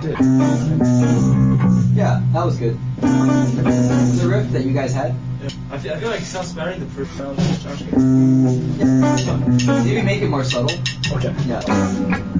did. Yeah, that was good. The riff that you guys had. Yeah. I feel like it sounds better in the first round. Maybe make it more subtle. Okay. Yeah.